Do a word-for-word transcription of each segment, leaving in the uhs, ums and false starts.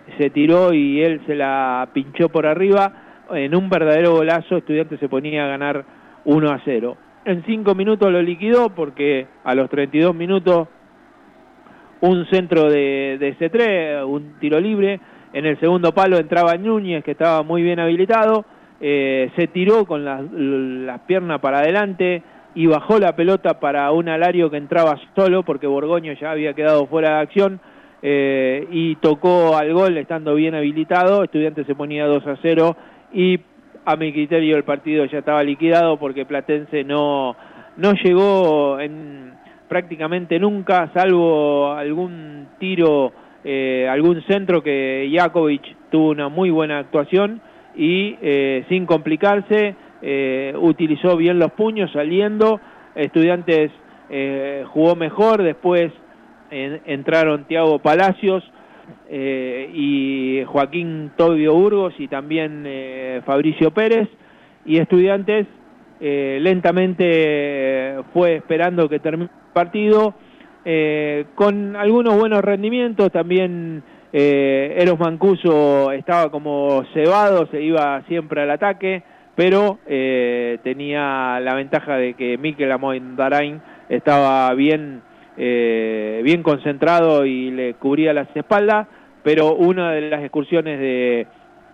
se tiró y él se la pinchó por arriba. En un verdadero golazo, Estudiantes se ponía a ganar uno a cero. En cinco minutos lo liquidó porque a los treinta y dos minutos un centro de, de C tres, un tiro libre. En el segundo palo entraba Núñez, que estaba muy bien habilitado. Eh, se tiró con las, las piernas para adelante y bajó la pelota para un Alario que entraba solo porque Borgoño ya había quedado fuera de acción. Eh, y tocó al gol estando bien habilitado. Estudiantes se ponía dos a cero y a mi criterio el partido ya estaba liquidado porque Platense no, no llegó en, prácticamente nunca, salvo algún tiro, eh, algún centro que Jakovic tuvo una muy buena actuación y eh, sin complicarse eh, utilizó bien los puños saliendo. Estudiantes eh, jugó mejor, después en, entraron Thiago Palacios eh, y Joaquín Tobio Burgos y también eh, Fabricio Pérez, y Estudiantes eh, lentamente eh, fue esperando que termine el partido eh, con algunos buenos rendimientos. También eh, Eros Mancuso estaba como cebado, se iba siempre al ataque, pero eh, tenía la ventaja de que Mikel Amoindarain estaba bien eh, bien concentrado y le cubría las espaldas. Pero una de las excursiones de,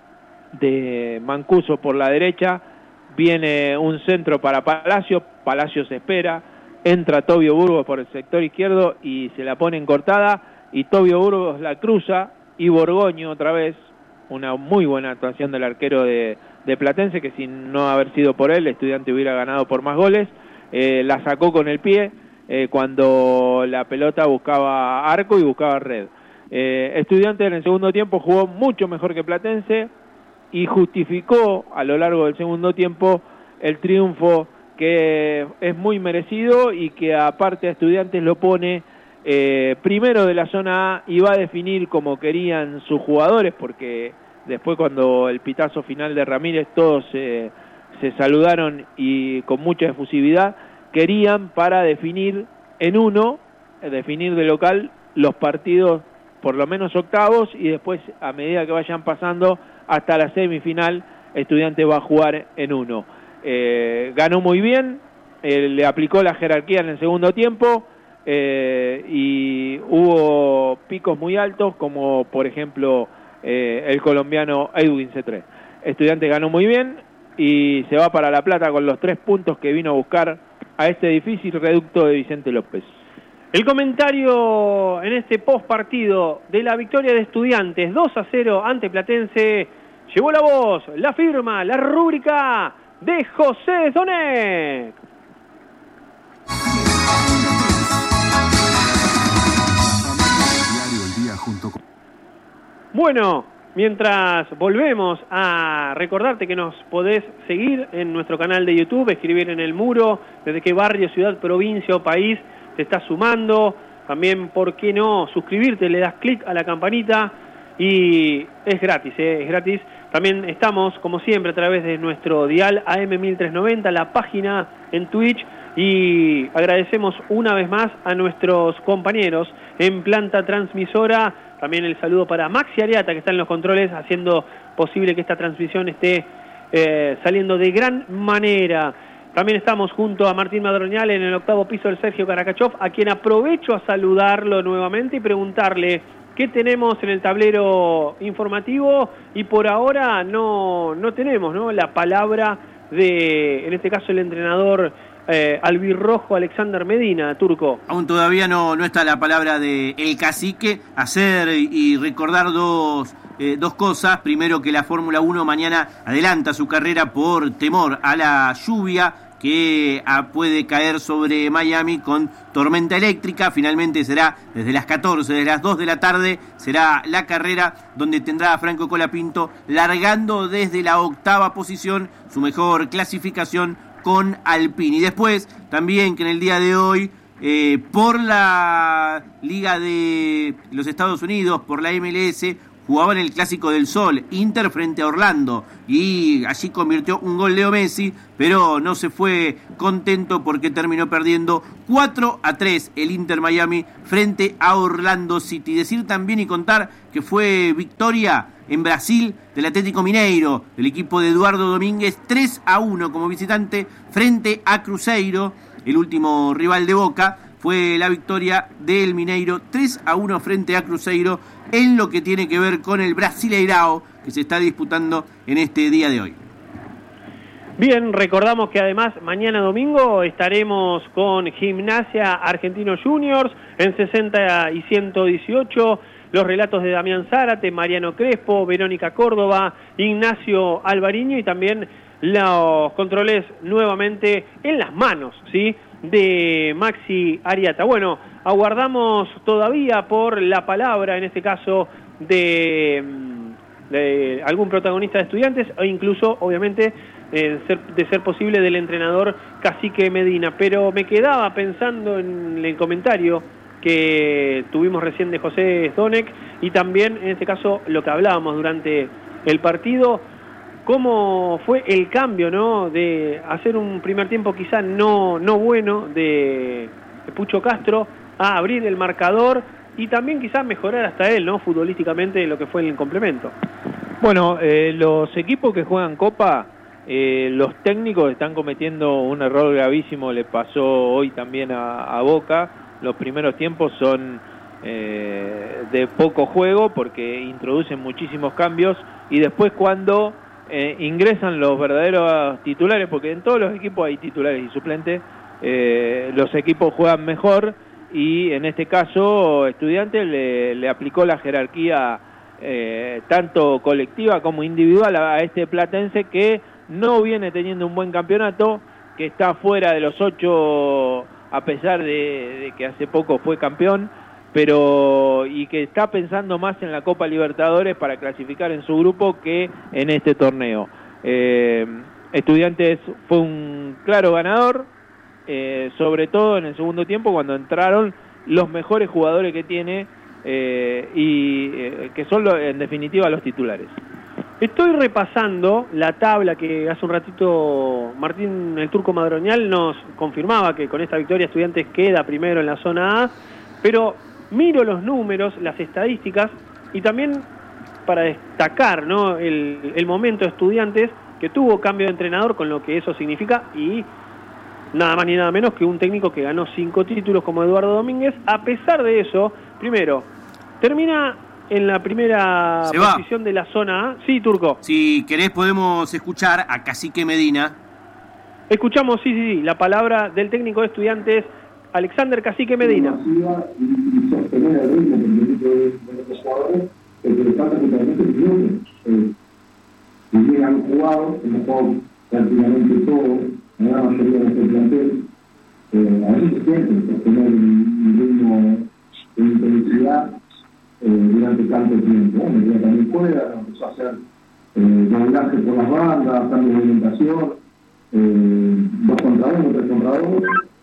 de Mancuso por la derecha, viene un centro para Palacio, Palacio se espera, entra Tobio Burgos por el sector izquierdo y se la pone en cortada, y Tobio Burgos la cruza, y Borgoño otra vez, una muy buena actuación del arquero de, de Platense, que sin no haber sido por él, el Estudiante hubiera ganado por más goles, eh, la sacó con el pie, eh, cuando la pelota buscaba arco y buscaba red. Eh, Estudiantes en el segundo tiempo jugó mucho mejor que Platense y justificó a lo largo del segundo tiempo el triunfo, que es muy merecido y que aparte a Estudiantes lo pone eh, primero de la zona A y va a definir como querían sus jugadores, porque después cuando el pitazo final de Ramírez todos eh, se saludaron y con mucha efusividad querían para definir en uno, definir de local los partidos por lo menos octavos, y después a medida que vayan pasando hasta la semifinal, Estudiantes va a jugar en uno. Eh, ganó muy bien, eh, le aplicó la jerarquía en el segundo tiempo eh, y hubo picos muy altos, como por ejemplo eh, el colombiano Edwin Cetré. Estudiantes ganó muy bien y se va para La Plata con los tres puntos que vino a buscar a este difícil reducto de Vicente López. El comentario en este post partido de la victoria de Estudiantes dos a cero ante Platense, llevó la voz, la firma, la rúbrica de José Donek. Bueno, mientras volvemos a recordarte que nos podés seguir en nuestro canal de YouTube, escribir en el muro desde qué barrio, ciudad, provincia o país te estás sumando. También, ¿por qué no suscribirte? Le das clic a la campanita y es gratis, ¿eh? Es gratis. También estamos, como siempre, a través de nuestro dial A M mil trescientos noventa, la página en Twitch, y agradecemos una vez más a nuestros compañeros en planta transmisora. También el saludo para Maxi Ariata, que está en los controles, haciendo posible que esta transmisión esté eh, saliendo de gran manera. También estamos junto a Martín Madroñal en el octavo piso del Sergio Karakachov, a quien aprovecho a saludarlo nuevamente y preguntarle qué tenemos en el tablero informativo, y por ahora no, no tenemos, ¿no?, la palabra de, en este caso, el entrenador eh, albirrojo Alexander Medina, Turco. Aún todavía no, no está la palabra de el cacique. Hacer y recordar dos... Eh, dos cosas. Primero, que la Fórmula uno mañana adelanta su carrera por temor a la lluvia que ah, puede caer sobre Miami con tormenta eléctrica. Finalmente será desde las catorce, desde las dos de la tarde, será la carrera donde tendrá a Franco Colapinto largando desde la octava posición, su mejor clasificación con Alpine. Y después también que en el día de hoy, eh, por la Liga de los Estados Unidos, por la M L S, jugaba en el Clásico del Sol, Inter frente a Orlando, y allí convirtió un gol Leo Messi, pero no se fue contento porque terminó perdiendo cuatro a tres el Inter Miami frente a Orlando City. Decir también y contar que fue victoria en Brasil del Atlético Mineiro, el equipo de Eduardo Domínguez, tres a uno como visitante frente a Cruzeiro, el último rival de Boca. Fue la victoria del Mineiro tres a uno frente a Cruzeiro en lo que tiene que ver con el Brasileirao que se está disputando en este día de hoy. Bien, recordamos que además mañana domingo estaremos con Gimnasia Argentinos Juniors en sesenta y ciento dieciocho, los relatos de Damián Zárate, Mariano Crespo, Verónica Córdoba, Ignacio Alvariño y también los controles nuevamente en las manos, ¿sí?, de Maxi Ariata. Bueno, aguardamos todavía por la palabra, en este caso, de, de algún protagonista de Estudiantes o incluso, obviamente, eh, ser, de ser posible del entrenador Cacique Medina. Pero me quedaba pensando en el comentario que tuvimos recién de José Zdonek y también, en este caso, lo que hablábamos durante el partido, cómo fue el cambio, ¿no?, de hacer un primer tiempo quizá no, no bueno de, de Pucho Castro a abrir el marcador y también quizá mejorar hasta él, ¿no?, futbolísticamente lo que fue el complemento. Bueno, eh, los equipos que juegan Copa, eh, los técnicos están cometiendo un error gravísimo, le pasó hoy también a, a Boca. Los primeros tiempos son eh, de poco juego porque introducen muchísimos cambios y después cuando eh, ingresan los verdaderos titulares, porque en todos los equipos hay titulares y suplentes, eh, los equipos juegan mejor y en este caso Estudiantes le, le aplicó la jerarquía eh, tanto colectiva como individual a, a este platense que no viene teniendo un buen campeonato, que está fuera de los ocho a pesar de, de que hace poco fue campeón, pero y que está pensando más en la Copa Libertadores para clasificar en su grupo que en este torneo. Eh, Estudiantes fue un claro ganador, eh, sobre todo en el segundo tiempo cuando entraron los mejores jugadores que tiene eh, y eh, que son lo, en definitiva los titulares. Estoy repasando la tabla que hace un ratito Martín el Turco Madroñal nos confirmaba que con esta victoria Estudiantes queda primero en la zona A, pero miro los números, las estadísticas y también para destacar, ¿no?, el, el momento de Estudiantes que tuvo cambio de entrenador con lo que eso significa y nada más ni nada menos que un técnico que ganó cinco títulos como Eduardo Domínguez. A pesar de eso, primero, termina en la primera Se posición va. de la zona A. Sí, Turco. Si querés podemos escuchar a Cacique Medina. Escuchamos, sí, sí, sí, la palabra del técnico de Estudiantes, Alexander Cacique Medina. Y sostener el ritmo de los jugadores, que le falta totalmente el tiempo. Si bien han jugado, hemos jugado prácticamente todo, la gran mayoría de este plantel, eh, a veces se siente sostener un ritmo de intensidad Eh, durante tanto tiempo. Bueno, ya también juega, empezó a hacer eh, doblaje por las bandas, cambios de orientación, eh, dos contra uno, tres contra dos.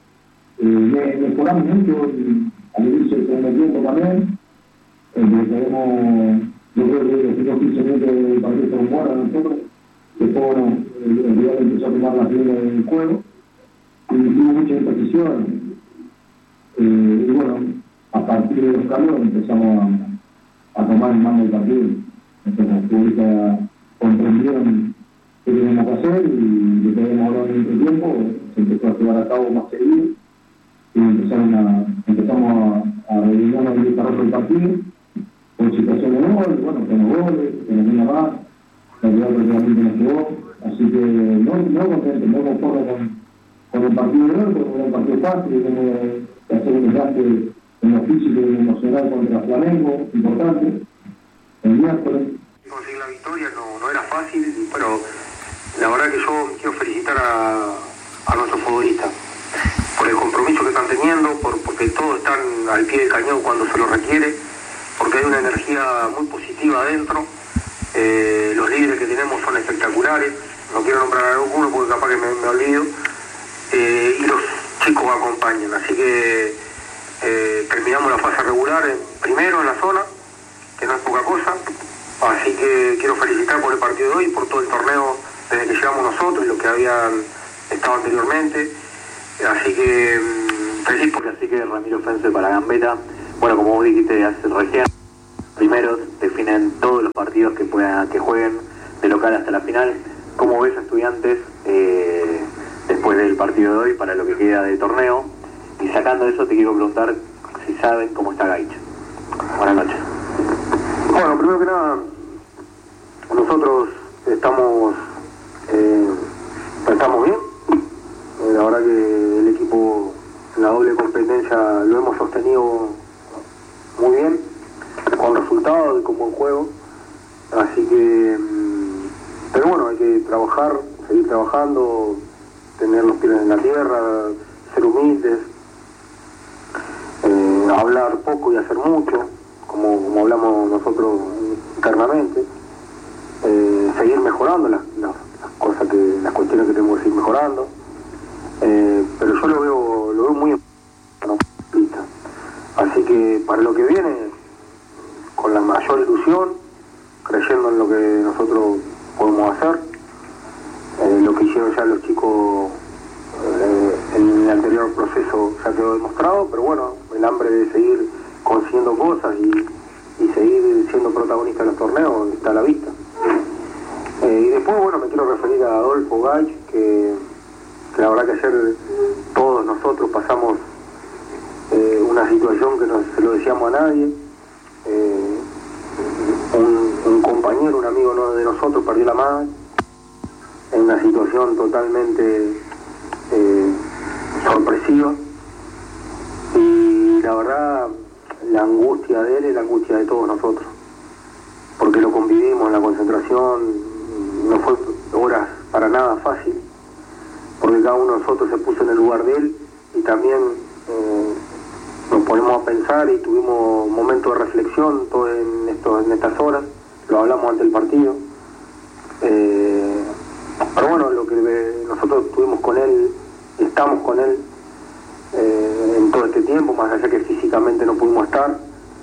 Eh, mejoramos mucho al inicio del segundo tiempo también. Eh, tenemos, yo creo que los primeros quince minutos del partido fueron buenos a nosotros. Después, bueno, el, el rival empezó a tomar las riendas del juego y tuvimos muchas imprecisiones. Eh, y bueno, a partir de los cambios empezamos a, a tomar el mando del partido. Entonces los futbolistas comprendieron qué teníamos que hacer y lo que habíamos hablado en el tiempo se empezó a llevar a cabo más seguido y empezaron a, empezamos a, a rellenar el desarrollo del partido con situaciones de gol, bueno, con los goles, con la misma más, la realidad realmente nos quedó, así que no, no contento, no conforme con, con el partido de hoy, porque era un partido fácil, tenemos que hacer un desgaste en lo físico y emocional contra Flamengo, importante, el miércoles. Conseguir la victoria no, no era fácil, pero la verdad que yo quiero felicitar a, a nuestros futbolistas por el compromiso que están teniendo, por, porque todos están al pie del cañón cuando se lo requiere, porque hay una energía muy positiva adentro, eh, los líderes que tenemos son espectaculares, no quiero nombrar a alguno porque capaz que me, me olvido, eh, y los chicos acompañan, así que Eh, terminamos la fase regular en, primero en la zona, que no es poca cosa, que quiero felicitar por el partido de hoy, por todo el torneo desde que llegamos nosotros y lo que habían estado anteriormente. Así que mmm, feliz porque así que Ramiro Fence para Gambetta. Bueno, como vos dijiste hace recién, primeros definen todos los partidos que puedan que jueguen de local hasta la final. ¿Cómo ves a Estudiantes eh, después del partido de hoy para lo que queda de torneo? Y sacando eso te quiero preguntar si saben cómo está Gaicha. Buenas noches. Bueno, primero que nada, nosotros estamos eh, estamos bien. Eh, la verdad que el equipo en la doble competencia lo hemos sostenido muy bien, con resultados y con buen juego. Así que, pero bueno, hay que trabajar, seguir trabajando, tener los pies en la tierra, ser humildes, eh, hablar poco y hacer mucho, como, como hablamos nosotros internamente, eh, seguir mejorando las, las, las cosas que, las cuestiones que tenemos que seguir mejorando, eh, pero yo lo veo, lo veo muy en pista. Así que para lo que viene, con la mayor ilusión, creyendo en lo que nosotros podemos hacer, eh, lo que hicieron ya los chicos eh, en el anterior proceso ya quedó demostrado, pero bueno, el hambre de seguir consiguiendo cosas y, y seguir siendo protagonista de los torneos está a la vista. Eh, y después, bueno, me quiero referir a Adolfo Gaich, que, que la verdad que ayer todos nosotros pasamos eh, una situación que no se lo decíamos a nadie. Eh, un, un compañero, un amigo no, de nosotros perdió la madre en una situación totalmente eh, sorpresiva, y la verdad la angustia de él es la angustia de todos nosotros, porque lo convivimos en la concentración, no fue horas para nada fácil, porque cada uno de nosotros se puso en el lugar de él y también eh, nos ponemos a pensar y tuvimos momentos de reflexión todo en, esto, en estas horas, lo hablamos ante el partido. Eh, pero bueno, lo que nosotros estuvimos con él, estamos con él eh, en todo este tiempo, más allá que físicamente no pudimos estar,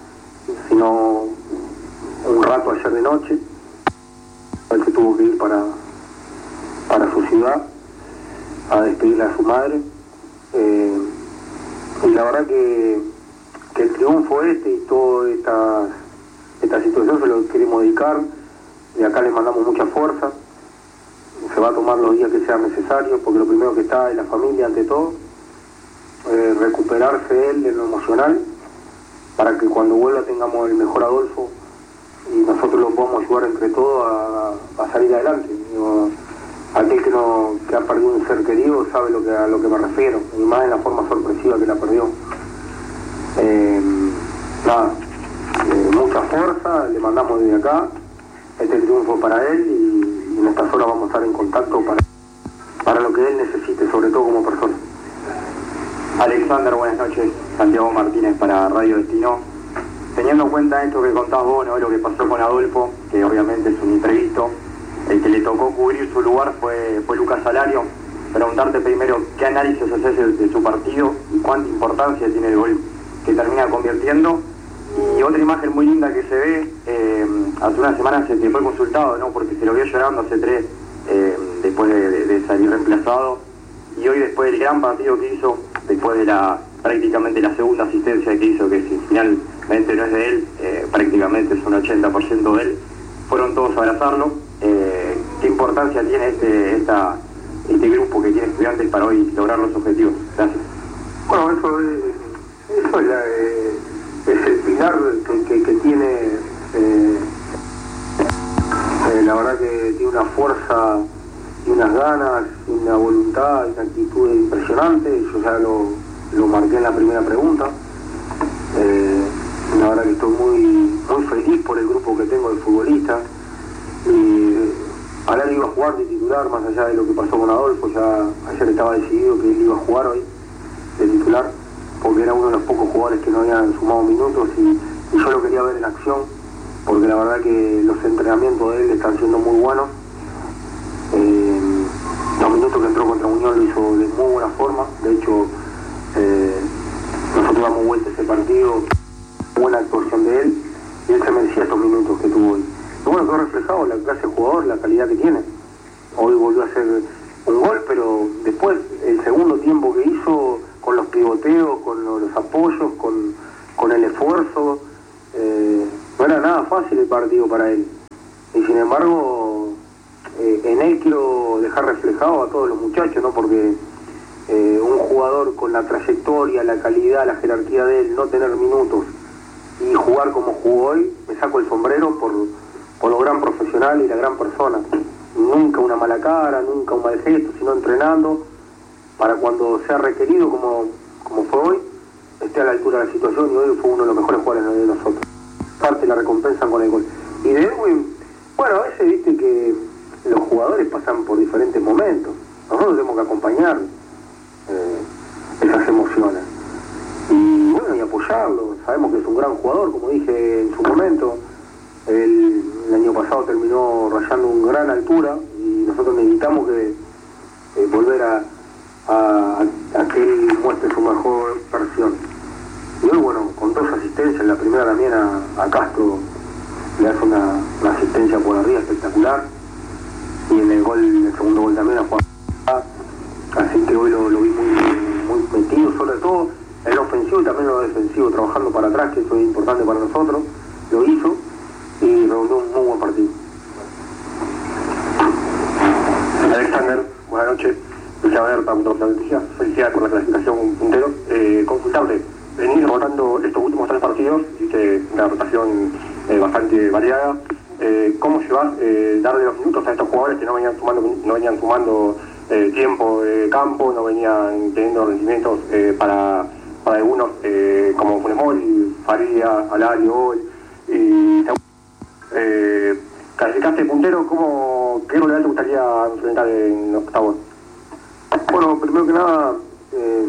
sino un rato ayer de noche, él se tuvo que ir para, para su ciudad a despedirle a su madre. Eh, y la verdad que, que el triunfo este y toda esta, esta situación se lo queremos dedicar, de acá le mandamos mucha fuerza, se va a tomar los días que sean necesarios, porque lo primero que está es la familia ante todo, eh, recuperarse él de lo emocional, para que cuando vuelva tengamos el mejor Adolfo y nosotros lo podamos ayudar entre todos a, a salir adelante. Digo, aquel que, no, que ha perdido un ser querido sabe lo que, a lo que me refiero, y más en la forma sorpresiva que la perdió. Eh, nada, eh, mucha fuerza, le mandamos desde acá, este triunfo para él, y, y en estas horas vamos a estar en contacto para, para lo que él necesite, sobre todo como persona. Alexander, buenas noches. Santiago Martínez para Radio Destino. Teniendo en cuenta esto que contás vos, ¿no?, lo que pasó con Adolfo, que obviamente es un imprevisto, el que le tocó cubrir su lugar fue, fue Lucas Salario. Preguntarte primero qué análisis haces de, de su partido y cuánta importancia tiene el gol que termina convirtiendo. Y otra imagen muy linda que se ve, eh, hace una semana se te fue consultado, ¿no?, porque se lo vio llorando hace tres, eh, después de, de, de salir reemplazado, y hoy después del gran partido que hizo, después de la prácticamente la segunda asistencia que hizo, que si finalmente no es de él, eh, prácticamente es un ochenta por ciento de él, fueron todos a abrazarlo. Eh, ¿Qué importancia tiene este, esta, este grupo que tiene Estudiantes para hoy lograr los objetivos? Gracias. Bueno, eso es, eso es, la, eh, es el pilar que, que, que tiene, eh, eh, la verdad que tiene una fuerza y unas ganas, y una voluntad, y una actitud impresionante. Yo ya lo, lo marqué en la primera pregunta. Eh, la verdad que estoy muy, muy feliz por el grupo que tengo de futbolistas. Y Alar iba a jugar de titular, más allá de lo que pasó con Adolfo. Ya ayer estaba decidido que él iba a jugar hoy de titular, porque era uno de los pocos jugadores que no habían sumado minutos, y, y yo lo quería ver en acción, porque la verdad que los entrenamientos de él están siendo muy buenos. Eh, los minutos que entró contra Unión lo hizo de muy buena forma. De hecho, eh, nosotros damos vuelta a ese partido, buena actuación de él, y él se merecía estos minutos que tuvo hoy. Y bueno, quedó reflejado la la calidad que tiene. Hoy volvió a hacer un gol, pero después el segundo tiempo que hizo, con los pivoteos, con los, los apoyos, con, con el esfuerzo, eh, no era nada fácil el partido para él. Y sin embargo, eh, en él quiero dejar reflejado a todos los muchachos, ¿no? Porque eh, un jugador con la trayectoria, la calidad, la jerarquía de él, no tener minutos y jugar como jugó hoy, me saco el sombrero por, por lo gran profesional y la gran persona. Nunca una mala cara, nunca un mal gesto, sino entrenando para cuando sea requerido, como, como fue hoy, esté a la altura de la situación, y hoy fue uno de los mejores jugadores de nosotros. Parte la recompensan con el gol. Y de Edwin, bueno, a veces viste que los jugadores pasan por diferentes momentos. Nosotros tenemos que acompañar eh, esas emociones. Y bueno, y apoyarlo. Sabemos que es un gran jugador, como dije en su momento. Él, el año pasado terminó rayando una gran altura y nosotros necesitamos que eh, volver a, a, a que él muestre su mejor versión. Y hoy, bueno, con dos asistencias, en la primera también a, a Castro le hace una, una asistencia por arriba espectacular, y en el gol, en el segundo gol también a Juan. Así que hoy lo, lo vi muy, muy metido, sobre todo en lo ofensivo y también en lo defensivo, trabajando para atrás, que eso es importante para nosotros. Lo hizo y reunió un muy buen partido. Alexander, buenas noches. Luciano Berta, punto de noticias. Felicidades por la clasificación puntero. Eh, consultable, venís rotando estos últimos tres partidos, hiciste una rotación eh, bastante variada. Eh, ¿Cómo llevas eh, darle los minutos a estos jugadores que no venían sumando, no venían sumando eh, tiempo de campo, no venían teniendo rendimientos eh, para, para algunos eh, como Funes Mori, Faría, Alario, hoy? Y eh, calificaste puntero, ¿cómo, qué rival te gustaría enfrentar en los octavos? Bueno, primero que nada, eh,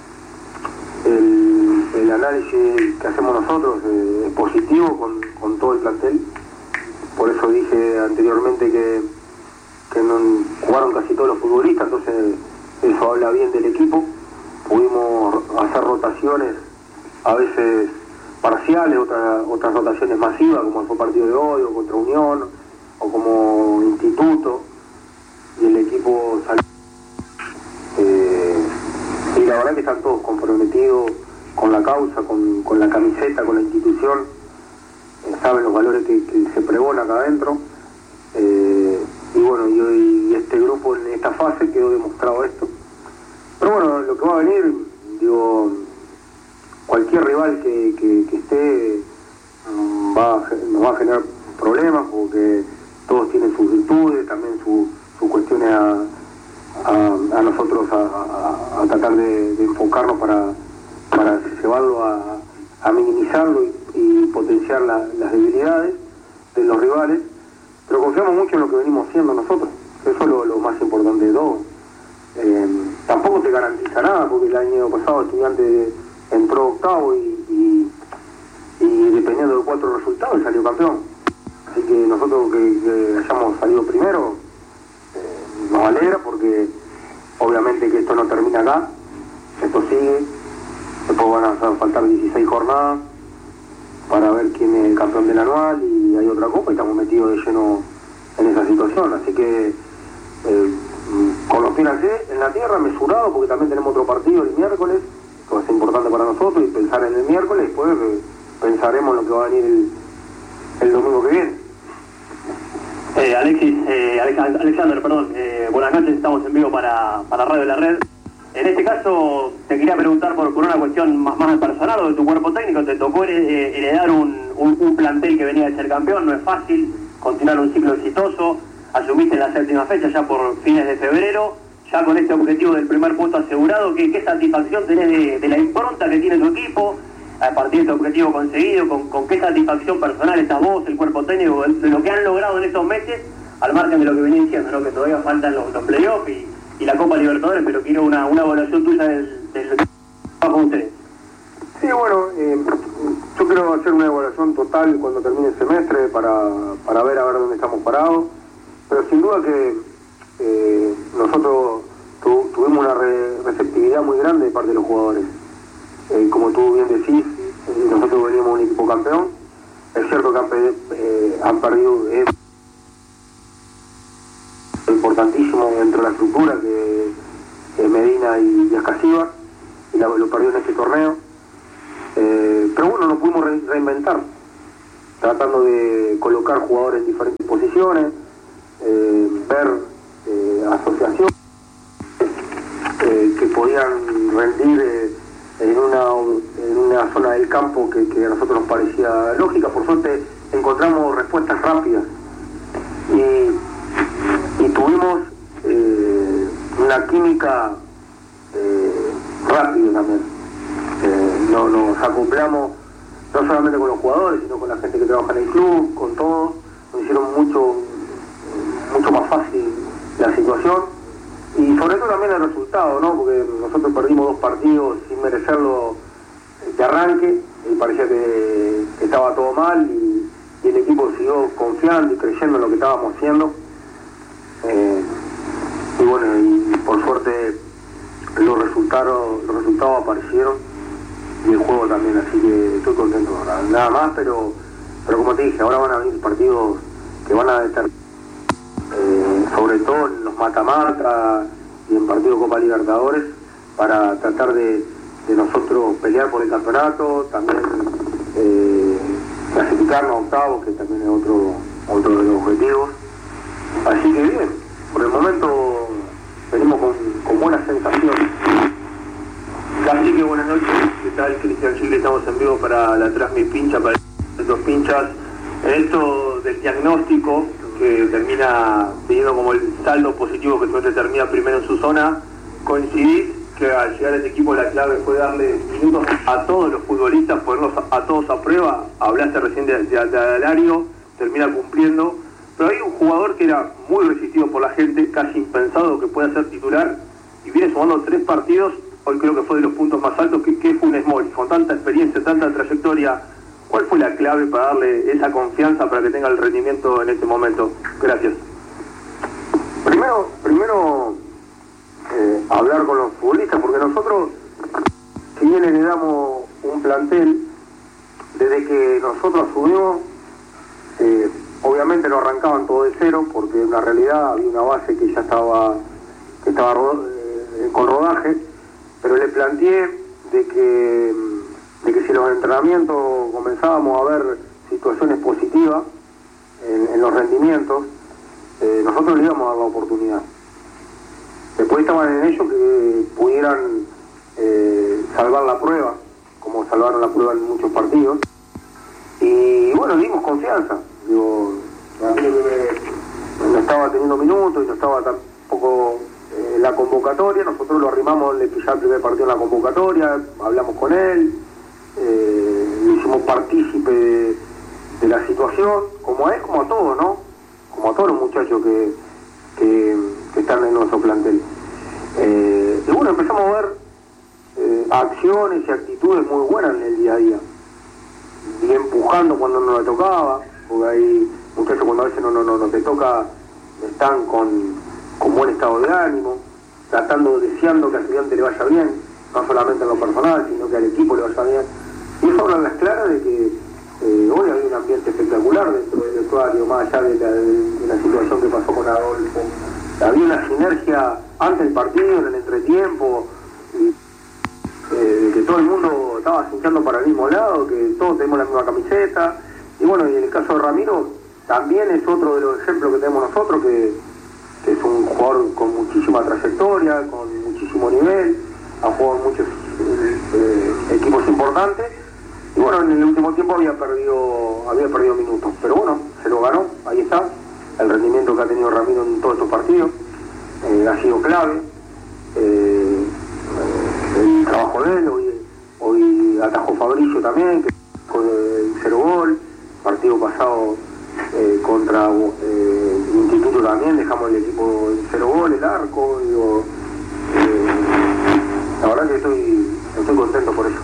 el, el análisis que hacemos nosotros eh, es positivo con, con todo el plantel. Por eso dije anteriormente que, que no jugaron casi todos los futbolistas, entonces eso habla bien del equipo. Pudimos hacer rotaciones, a veces parciales, otras otras rotaciones masivas, como fue el partido de hoy, o contra Unión, o como Instituto, y el equipo salió. Eh, y la verdad que están todos comprometidos con la causa, con, con la camiseta, con la institución. Eh, saben los valores que, que se pregona acá adentro. Eh, y bueno, y hoy este grupo en esta fase quedó demostrado esto. Pero bueno, lo que va a venir, digo, cualquier rival que, que, que esté va a, nos va a generar problemas, porque todos tienen sus virtudes, también sus su cuestiones a, a, a nosotros a, a, a tratar de, de enfocarnos para, para llevarlo a, a minimizarlo y, y potenciar la, las debilidades de los rivales, pero confiamos mucho en lo que venimos haciendo nosotros. Eso es lo, lo más importante de todo. Eh, tampoco te garantiza nada, porque el año pasado Estudiante entró octavo y, y, y dependiendo de cuatro resultados salió campeón. Así que nosotros que, que hayamos salido primero eh, nos alegra, porque obviamente que esto no termina acá, esto sigue, después van a faltar dieciséis jornadas para ver quién es el campeón del anual, y hay otra copa y estamos metidos de lleno en esa situación. Así que eh, con los pies en la tierra, mesurado, porque también tenemos otro partido el miércoles, que es importante para nosotros, y pensar en el miércoles, después eh, pensaremos en lo que va a venir el, el domingo que viene. Eh, Alexis, eh, Alexander, perdón, eh, buenas noches, estamos en vivo para, para Radio de la Red. En este caso, te quería preguntar por, por una cuestión más, más personal o de tu cuerpo técnico. Te tocó heredar un, un, un plantel que venía de ser campeón, no es fácil continuar un ciclo exitoso. Asumiste en la séptima fecha, ya por fines de febrero, ya con este objetivo del primer punto asegurado. ¿Qué, qué satisfacción tenés de, de la impronta que tiene tu equipo a partir de este objetivo conseguido? ¿Con, con qué satisfacción personal estás vos, el cuerpo técnico, de lo que han logrado en estos meses, al margen de lo que venía diciendo, ¿no? Que todavía faltan los, los playoffs y, y la Copa Libertadores, pero quiero una, una evaluación tuya del, del trabajo con ustedes? Sí, bueno, eh, yo quiero hacer una evaluación total cuando termine el semestre para, para ver a ver dónde estamos parados. Pero sin duda que eh, nosotros tu, tuvimos una re, receptividad muy grande de parte de los jugadores. Eh, como tú bien decís, eh, nosotros venimos un equipo campeón. Es cierto que han, eh, han perdido eh, importantísimo dentro de la estructura, que es Medina y, y Ascasíbar, y la, lo perdió en este torneo. Eh, pero bueno, nos pudimos re, reinventar, tratando de colocar jugadores en diferentes posiciones, eh, ver eh, asociaciones eh, que podían rendir eh, en, una, en una zona del campo que, que a nosotros nos parecía lógica. Por suerte encontramos respuestas rápidas y, y tuvimos eh, una química eh, rápida también. Eh, no, nos acoplamos no solamente con los jugadores, sino con la gente que trabaja en el club, con todos. Nos hicieron mucho mucho más fácil la situación y sobre todo también el resultado, ¿no? Porque nosotros perdimos dos partidos sin merecerlo de arranque y parecía que, que estaba todo mal y, y el equipo siguió confiando y creyendo en lo que estábamos haciendo. Eh, y bueno, y por suerte los resultados los resultados aparecieron y el juego también, así que estoy contento, nada, nada más, pero pero como te dije, ahora van a venir partidos que van a estar eh, sobre todo en los mata-mata y en partido Copa Libertadores, para tratar de, de nosotros pelear por el campeonato, también eh, clasificarnos a octavos, que también es otro otro de los objetivos. Así que bien, por el momento venimos con, con buenas sensaciones. Así que buenas noches, ¿qué tal? Cristian Chile, estamos en vivo para la Transmi Pincha, para estos pinchas. En esto del diagnóstico, que termina teniendo como el saldo positivo que siempre termina primero en su zona, coincidís que al llegar a este equipo la clave fue darle minutos a todos los futbolistas, ponerlos a, a todos a prueba. Hablaste recién de, de, de Alario, termina cumpliendo, pero hay un jugador que era muy resistido por la gente, casi impensado que pueda ser titular, y viene sumando tres partidos. Hoy creo que fue de los puntos más altos, que, que fue un Small, con tanta experiencia, tanta trayectoria. ¿Cuál fue la clave para darle esa confianza para que tenga el rendimiento en este momento? Gracias. Primero, primero eh, hablar con los futbolistas, porque nosotros, si bien le damos un plantel, desde que nosotros subimos, eh, obviamente no arrancaban todo de cero, porque en la realidad había una base que ya estaba, que estaba eh, con rodaje. Pero le planteé de que, de que si los entrenamientos comenzábamos a ver situaciones positivas en, en los rendimientos, eh, nosotros le íbamos a dar la oportunidad. Después estaban en ellos que pudieran eh, salvar la prueba, como salvaron la prueba en muchos partidos. Y bueno, le dimos confianza. Digo, a mí no estaba teniendo minutos y no estaba tampoco eh, la convocatoria. Nosotros lo arrimamos, le pillamos el primer partido en la convocatoria, hablamos con él, eh, le hicimos partícipe de, de la situación, como a él, como a todos, ¿no? Como a todos los muchachos que, que, que están en nuestro plantel. Eh, y bueno, empezamos a ver eh, acciones y actitudes muy buenas en el día a día. Y empujando cuando no le tocaba, porque hay muchachos cuando a veces no, no, no, no te toca, están con, con buen estado de ánimo, tratando, deseando que al estudiante le vaya bien, no solamente en lo personal, sino que al equipo le vaya bien. Y eso habla las claras de que eh, hoy hay un ambiente espectacular dentro del vestuario, más allá de la, de la situación que pasó con Adolfo. Había una sinergia antes del partido, en el entretiempo, y, eh, que todo el mundo estaba sintiendo para el mismo lado, que todos tenemos la misma camiseta. Y bueno, y en el caso de Ramiro, también es otro de los ejemplos que tenemos nosotros, que, que es un jugador con muchísima trayectoria, con muchísimo nivel, ha jugado en muchos eh, equipos importantes. Y bueno, en el último tiempo había perdido había perdido minutos, pero bueno, se lo ganó, ahí está. El rendimiento que ha tenido Ramiro en todos estos partidos eh, ha sido clave. Eh, el trabajo de él, hoy, hoy atajó Fabricio también, que con el cero gol. Partido pasado eh, contra eh, el Instituto también, dejamos el equipo en cero gol, el arco. Digo, eh, la verdad que estoy, estoy contento por eso.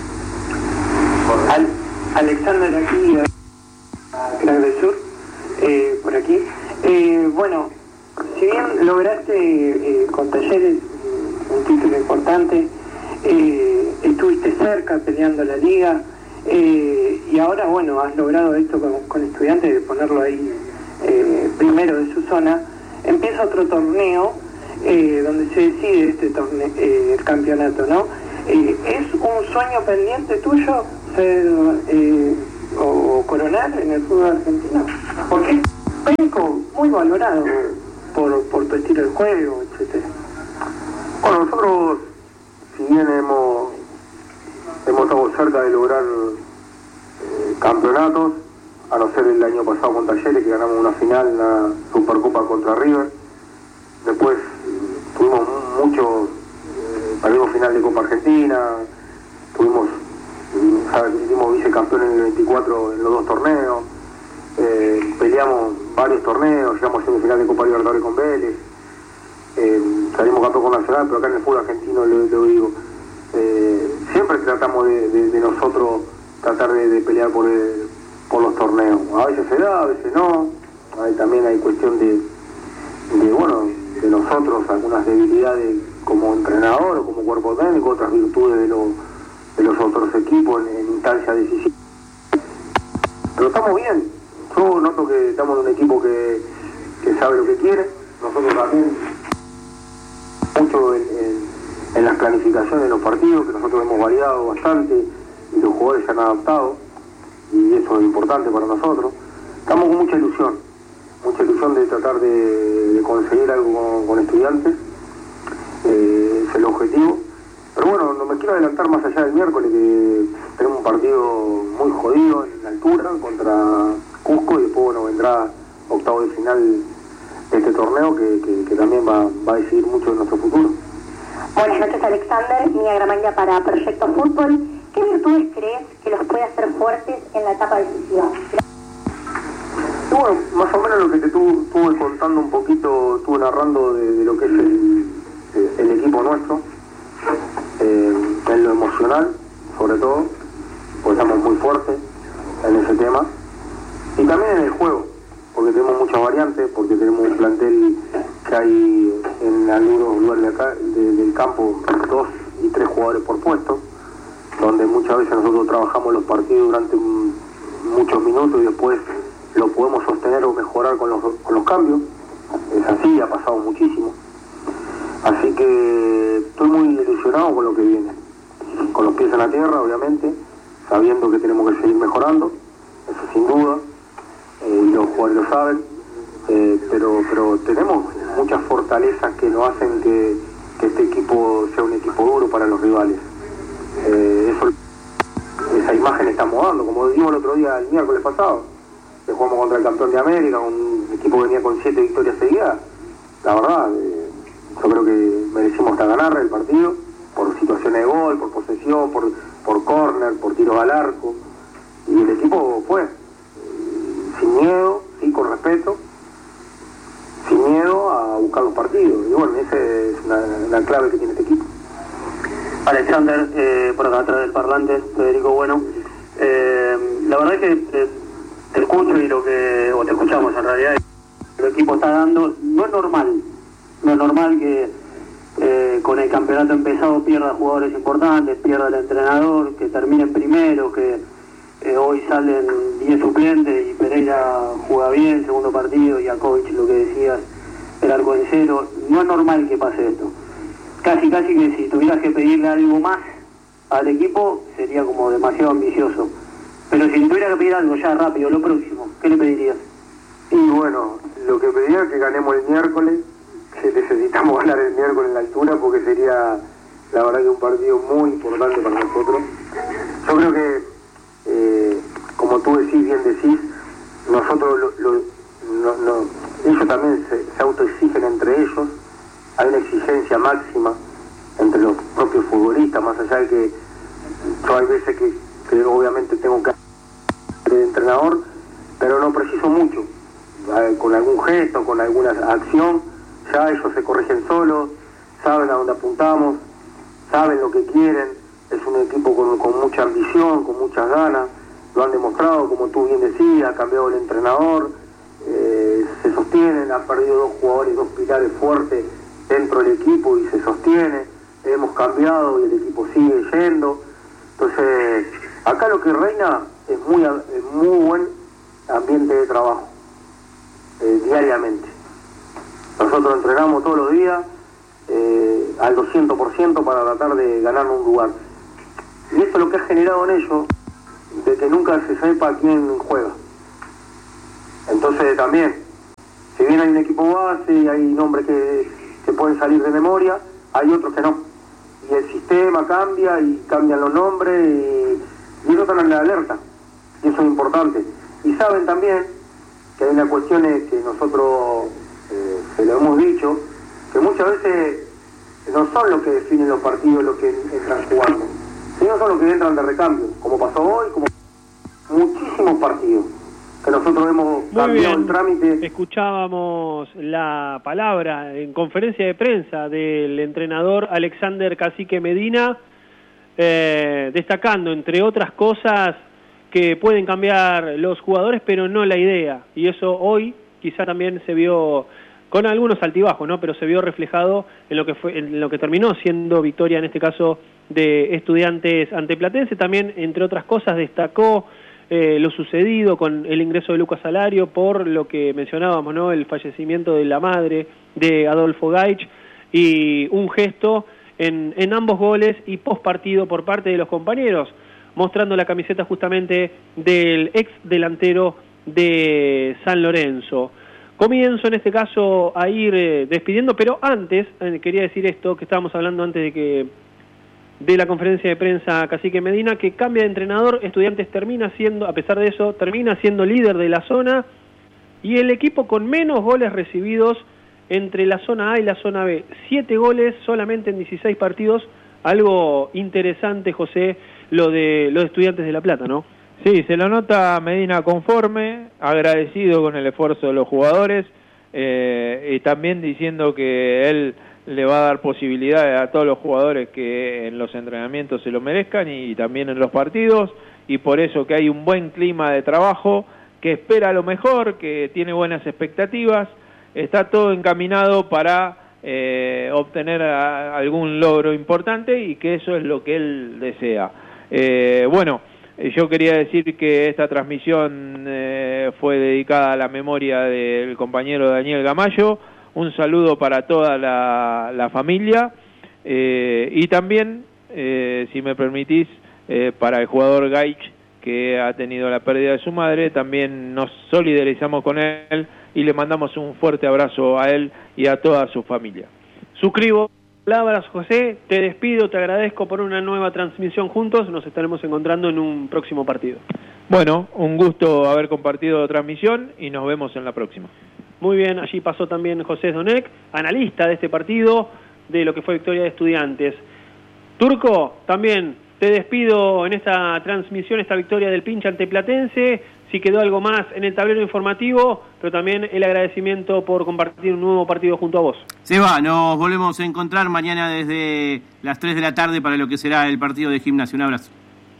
Al, Alexander aquí, a Crack del Sur, eh, por aquí. Eh, bueno, si bien lograste eh, con Talleres un título importante, eh, estuviste cerca peleando la liga, eh, y ahora, bueno, has logrado esto con, con Estudiantes, de ponerlo ahí eh, primero de su zona. empieza otro torneo eh, donde se decide este torneo, eh, el campeonato, ¿no? Eh, ¿Es un sueño pendiente tuyo ser eh, o coronar en el fútbol argentino? Porque es un técnico muy valorado por, por tu estilo de juego, etcétera. Bueno, nosotros, si bien hemos, hemos estado cerca de lograr eh, campeonatos, a no ser el año pasado con Talleres, que ganamos una final en la Supercopa contra River, después tuvimos muchos, eh, perdimos final de Copa Argentina, tuvimos, ¿sabes? Hicimos vicecampeón en el veinticuatro en los dos torneos, eh, peleamos varios torneos, llegamos a semifinal de Copa Libertadores con Vélez, eh, salimos campeón con Nacional, pero acá en el fútbol argentino lo, lo digo, eh, siempre tratamos de, de, de nosotros tratar de, de pelear por, el, por los torneos. A veces se da, a veces no, ahí también hay cuestión de, de bueno, de nosotros, algunas debilidades como entrenador o como cuerpo técnico, otras virtudes de, lo, de los otros equipos en, en instancia decisiva. Pero estamos bien, yo noto que estamos en un equipo que, que sabe lo que quiere, nosotros también, mucho en, en, en las planificaciones de los partidos, que nosotros hemos variado bastante y los jugadores se han adaptado, y eso es importante para nosotros. Estamos con mucha ilusión, mucha ilusión de tratar de, de conseguir algo con, con Estudiantes, eh, es el objetivo. Pero bueno, no me quiero adelantar más allá del miércoles, que tenemos un partido muy jodido en la altura contra Cusco, y después bueno, vendrá octavo de final de este torneo que, que, que también va, va a decidir mucho de nuestro futuro. Buenas noches, Alexander. Mía Gramaglia para Proyecto Fútbol. ¿Qué virtudes crees que los puede hacer fuertes en la etapa decisiva? Y bueno, más o menos lo que te tu, estuve contando un poquito, estuve narrando de, de lo que es el, el equipo nuestro, eh, en lo emocional, sobre todo, porque estamos muy fuertes en ese tema, y también en el juego, porque tenemos muchas variantes, porque tenemos un plantel que hay en algunos lugares de acá, de, del campo, dos y tres jugadores por puesto, donde muchas veces nosotros trabajamos los partidos durante un, muchos minutos y después lo podemos sostener o mejorar con los, con los cambios. Es así, ha pasado muchísimo. Así que estoy muy ilusionado con lo que viene, con los pies en la tierra, obviamente, sabiendo que tenemos que seguir mejorando, eso sin duda, eh, y los jugadores lo saben, eh, pero, pero tenemos muchas fortalezas que nos hacen que, que este equipo sea un equipo duro para los rivales. Eh, eso, esa imagen estamos dando, como dijimos el otro día, el miércoles pasado, que jugamos contra el campeón de América, un equipo que venía con siete victorias seguidas. La verdad, eh, yo creo que merecimos hasta ganar el partido, por situaciones de gol, por posesión, por, por córner, por tiros al arco, y el equipo fue, eh, sin miedo, sí, con respeto, sin miedo a buscar los partidos, y bueno, esa es una, una clave que tiene este equipo. Alexander, eh, por acá atrás del parlante, Federico Bueno. Eh, la verdad es que eh, te escucho y lo que, o te escuchamos en realidad, el equipo está dando, no es normal, no es normal que eh, con el campeonato empezado pierda jugadores importantes, pierda el entrenador, que terminen primero, que eh, hoy salen diez suplentes y Pereira juega bien, segundo partido, y Jakovic, lo que decías, el arco en cero. No es normal que pase esto. Casi, casi que si tuvieras que pedirle algo más al equipo, sería como demasiado ambicioso. Pero si tuviera que pedir algo ya rápido, lo próximo, ¿qué le pedirías? Y bueno, lo que pediría es que ganemos el miércoles, que necesitamos ganar el miércoles en la altura, porque sería, la verdad, que un partido muy importante para nosotros. Yo creo que, eh, como tú decís, bien decís, nosotros, lo, lo, no, no, ellos también se, se autoexigen entre ellos. Hay una exigencia máxima entre los propios futbolistas, más allá de que yo hay veces que, que obviamente tengo que hacer de entrenador, pero no preciso mucho. Con algún gesto, con alguna acción, ya ellos se corrigen solos, saben a dónde apuntamos, saben lo que quieren. Es un equipo con, con mucha ambición, con muchas ganas, lo han demostrado, como tú bien decías, ha cambiado el entrenador, eh, se sostienen, han perdido dos jugadores, dos pilares fuertes dentro del equipo y se sostiene, hemos cambiado y el equipo sigue yendo. Entonces, acá lo que reina es muy, es muy buen ambiente de trabajo, eh, diariamente. Nosotros entrenamos todos los días eh, al doscientos por ciento para tratar de ganar un lugar. Y esto es lo que ha generado en ellos, de que nunca se sepa quién juega. Entonces también, si bien hay un equipo base y hay nombres que, que pueden salir de memoria, hay otros que no. Y el sistema cambia y cambian los nombres y, y ellos están en la alerta. Y eso es importante. Y saben también que hay una cuestión que nosotros eh, se lo hemos dicho, que muchas veces no son los que definen los partidos los que entran jugando, sino son los que entran de recambio, como pasó hoy, como muchísimos partidos que nosotros hemos Muy cambiado bien. el trámite. Escuchábamos la palabra en conferencia de prensa del entrenador Alexander Cacique Medina, eh, destacando, entre otras cosas, que pueden cambiar los jugadores, pero no la idea. Y eso hoy quizá también se vio con algunos altibajos, ¿no? Pero se vio reflejado en lo que fue, en lo que terminó siendo victoria, en este caso, de Estudiantes ante Platense. También, entre otras cosas, destacó eh, lo sucedido con el ingreso de Lucas Alario por lo que mencionábamos, ¿no? El fallecimiento de la madre de Adolfo Gaich y un gesto en, en ambos goles y post partido por parte de los compañeros, mostrando la camiseta justamente del ex delantero de San Lorenzo. Comienzo en este caso a ir eh, despidiendo, pero antes, eh, quería decir esto, que estábamos hablando antes de que de la conferencia de prensa Cacique Medina, que cambia de entrenador, Estudiantes termina siendo, a pesar de eso, termina siendo líder de la zona, y el equipo con menos goles recibidos entre la zona A y la zona B. Siete goles solamente en dieciséis partidos, algo interesante, José, lo de los Estudiantes de La Plata, ¿no? Sí, se lo nota Medina conforme, agradecido con el esfuerzo de los jugadores, eh, y también diciendo que él le va a dar posibilidades a todos los jugadores que en los entrenamientos se lo merezcan y también en los partidos, y por eso que hay un buen clima de trabajo, que espera lo mejor, que tiene buenas expectativas, está todo encaminado para eh, obtener a, algún logro importante y que eso es lo que él desea. Eh, bueno, yo quería decir que esta transmisión eh, fue dedicada a la memoria del compañero Daniel Gamayo. Un saludo para toda la, la familia eh, y también, eh, si me permitís, eh, para el jugador Gaich, que ha tenido la pérdida de su madre. También nos solidarizamos con él y le mandamos un fuerte abrazo a él y a toda su familia. Suscribo palabras, José, te despido, te agradezco por una nueva transmisión juntos, nos estaremos encontrando en un próximo partido. Bueno, un gusto haber compartido transmisión y nos vemos en la próxima. Muy bien, allí pasó también José Donek, analista de este partido, de lo que fue victoria de Estudiantes. Turco, también te despido en esta transmisión, esta victoria del Pincha ante Platense. Si quedó algo más en el tablero informativo, pero también el agradecimiento por compartir un nuevo partido junto a vos. Se va, nos volvemos a encontrar mañana desde las tres de la tarde para lo que será el partido de Gimnasia. Un abrazo.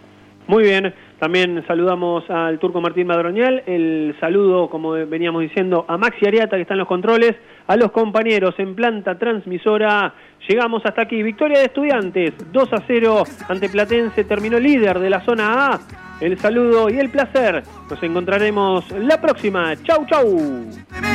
Muy bien, también saludamos al Turco Martín Madroñal, el saludo, como veníamos diciendo, a Maxi Ariata, que está en los controles, a los compañeros en planta transmisora. Llegamos hasta aquí, victoria de Estudiantes, dos a cero ante Platense, terminó líder de la zona A. El saludo y el placer, nos encontraremos la próxima. Chau, chau.